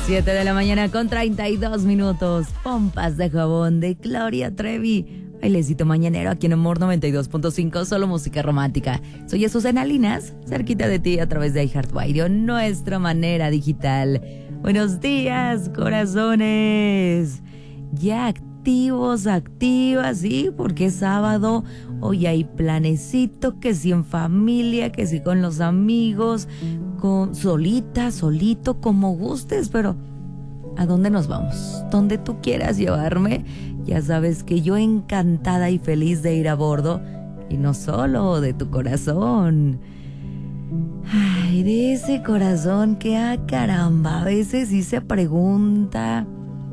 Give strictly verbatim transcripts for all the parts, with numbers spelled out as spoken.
siete de la mañana con treinta y dos minutos. Pompas de jabón de Gloria Trevi. Bailecito mañanero aquí en Amor noventa y dos punto cinco, solo música romántica. Soy Azucena Linas, cerquita de ti a través de iHeartRadio, nuestra manera digital. Buenos días, corazones. Ya activos, activas, sí, porque es sábado. Hoy hay planecito, que si en familia, que si con los amigos, con solita, solito, como gustes, pero ¿a dónde nos vamos? Donde tú quieras llevarme. Ya sabes que yo encantada y feliz de ir a bordo, y no solo de tu corazón. Ay, de ese corazón que, ah, caramba, a veces sí se pregunta,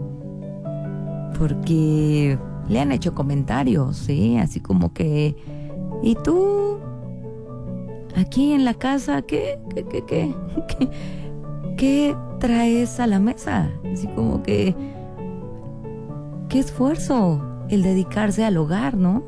porque le han hecho comentarios, ¿sí? Así como que, ¿y tú? Aquí en la casa, ¿qué? ¿Qué, qué, qué? ¿Qué, qué traes a la mesa? Así como que, qué esfuerzo el dedicarse al hogar, ¿no?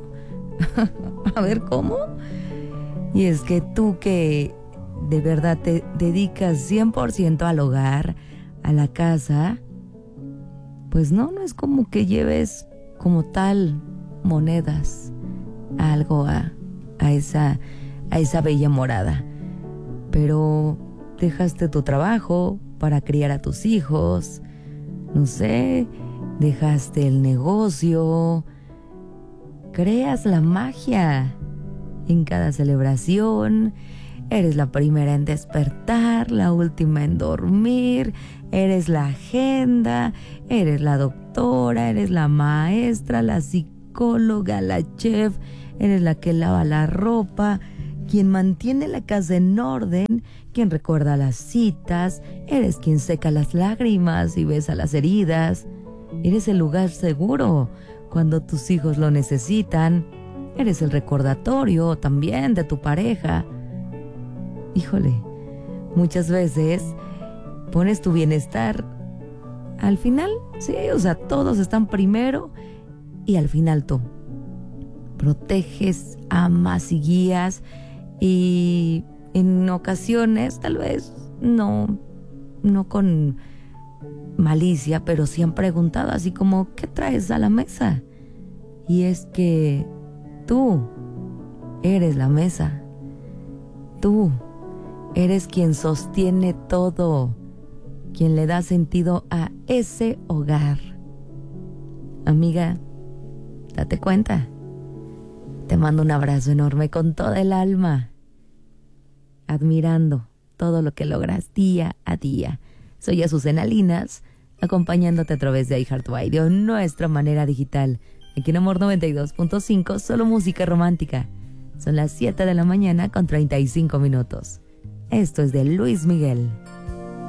A ver, ¿cómo? Y es que tú que de verdad te dedicas cien por ciento al hogar, a la casa, pues no, no es como que lleves como tal monedas, algo a, a esa, a esa bella morada. Pero dejaste tu trabajo para criar a tus hijos, no sé, dejaste el negocio, creas la magia en cada celebración, eres la primera en despertar, la última en dormir, eres la agenda, eres la doctora, eres la maestra, la psicóloga, la chef, eres la que lava la ropa, quien mantiene la casa en orden, quien recuerda las citas, eres quien seca las lágrimas y besa las heridas. Eres el lugar seguro cuando tus hijos lo necesitan. Eres el recordatorio también de tu pareja. Híjole, muchas veces pones tu bienestar al final, sí, o sea, todos están primero y al final tú. Proteges, amas y guías, y en ocasiones tal vez no, no con malicia, pero sí han preguntado así como, ¿qué traes a la mesa? Y es que tú eres la mesa. Tú eres quien sostiene todo, quien le da sentido a ese hogar. Amiga, date cuenta. Te mando un abrazo enorme con toda el alma, admirando todo lo que logras día a día. Soy Azucena Linas, acompañándote a través de iHeartRadio, nuestra manera digital. Aquí en Amor noventa y dos punto cinco, solo música romántica. Son las siete de la mañana con treinta y cinco minutos. Esto es de Luis Miguel.